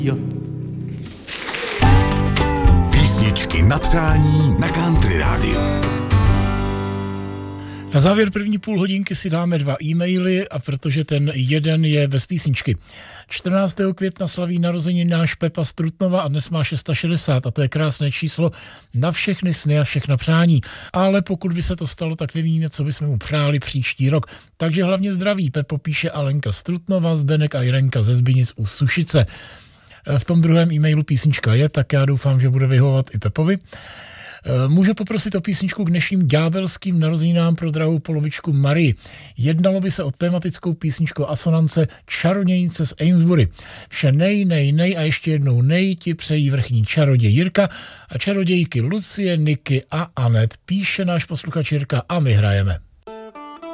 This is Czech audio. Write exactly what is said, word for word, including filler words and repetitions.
Jo. Písničky na přání na Country rádiu. Na závěr první půl hodinky si dáme dva e-maily, a protože ten jeden je bez písničky. čtrnáctého května slaví narozeniny náš Pepa z Trutnova a dnes má šedesát šest a to je krásné číslo na všechny sny a všechna přání. Ale pokud by se to stalo, tak nevíme, co bychom mu přáli příští rok. Takže hlavně zdraví, Pepo, píše Alenka z Trutnova, Zdenek a Jirenka ze Zbynic u Sušice. V tom druhém e-mailu písnička je, tak já doufám, že bude vyhovovat i Pepovi. Můžu poprosit o písničku k dnešním ďábelským narozeninám pro drahou polovičku Marii. Jednalo by se o tematickou písničku asonance Čarodějnice z Amesbury. Vše nej, nej, nej a ještě jednou nej ti přejí vrchní čaroděj Jirka a čarodějky Lucie, Niky a Anet. Píše náš posluchač Jirka a my hrajeme.